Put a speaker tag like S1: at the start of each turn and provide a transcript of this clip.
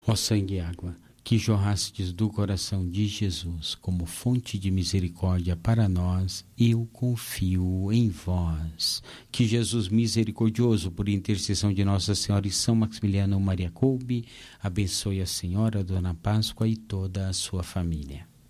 S1: Ó sangue e água, que jorrastes do coração de Jesus como fonte de misericórdia para nós, eu confio em vós. Que Jesus misericordioso, por intercessão de Nossa Senhora e São Maximiliano Maria Kolbe, abençoe a Senhora, Dona Páscoa e toda a sua família.